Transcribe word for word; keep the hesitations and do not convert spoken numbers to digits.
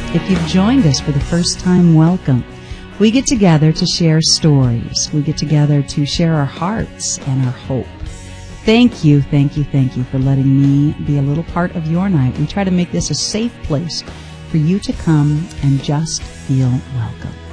If you've joined us for the first time, welcome. We get together to share stories. We get together to share our hearts and our hope. Thank you, thank you, thank you for letting me be a little part of your night. We try to make this a safe place for you to come and just feel welcome.